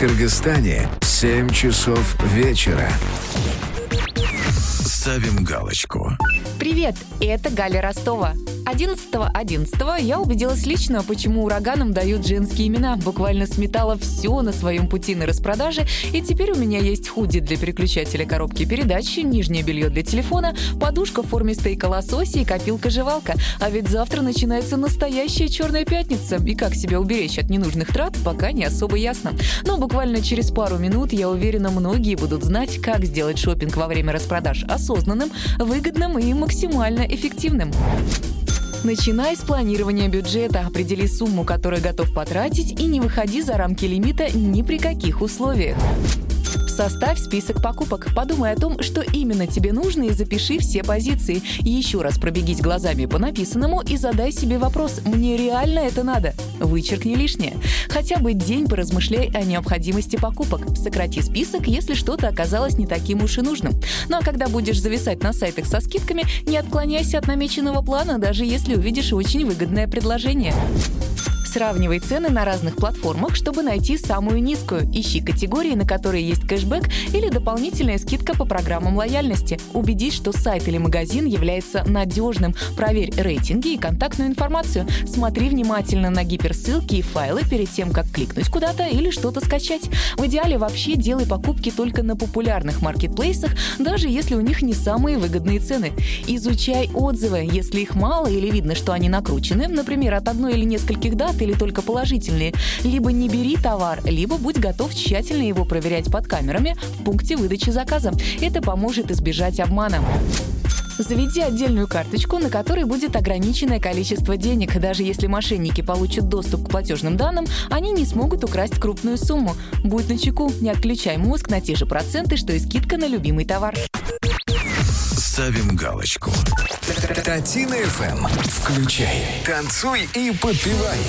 Кыргызстане 7 часов вечера. Ставим галочку. Привет, это Галя Ростова. 11.11 я убедилась лично, почему ураганам дают женские имена. Буквально сметала все на своем пути на распродаже, и теперь у меня есть худи для переключателя коробки передач, нижнее белье для телефона, подушка в форме стейка лосося и копилка-жевалка. А ведь завтра начинается настоящая черная пятница, и как себя уберечь от ненужных трат, пока не особо ясно. Но буквально через пару минут, я уверена, многие будут знать, как сделать шопинг во время распродаж осознанным, выгодным и максимально эффективным. Начинай с планирования бюджета, определи сумму, которую готов потратить, и не выходи за рамки лимита ни при каких условиях. Составь список покупок, подумай о том, что именно тебе нужно, и запиши все позиции. Еще раз пробегись глазами по написанному и задай себе вопрос: «Мне реально это надо?» Вычеркни лишнее. Хотя бы день поразмышляй о необходимости покупок. Сократи список, если что-то оказалось не таким уж и нужным. Ну а когда будешь зависать на сайтах со скидками, не отклоняйся от намеченного плана, даже если увидишь очень выгодное предложение. Сравнивай цены на разных платформах, чтобы найти самую низкую. Ищи категории, на которые есть кэшбэк или дополнительная скидка по программам лояльности. Убедись, что сайт или магазин является надежным. Проверь рейтинги и контактную информацию. Смотри внимательно на гиперссылки и файлы перед тем, как кликнуть куда-то или что-то скачать. В идеале вообще делай покупки только на популярных маркетплейсах, даже если у них не самые выгодные цены. Изучай отзывы. Если их мало или видно, что они накручены, например, от одной или нескольких дат, или только положительные, либо не бери товар, либо будь готов тщательно его проверять под камерами в пункте выдачи заказа. Это поможет избежать обмана. Заведи отдельную карточку, на которой будет ограниченное количество денег. Даже если мошенники получат доступ к платежным данным, они не смогут украсть крупную сумму. Будь начеку, не отключай мозг на те же проценты, что и скидка на любимый товар. Ставим галочку. Татина ФМ. Включай, танцуй и подпевай.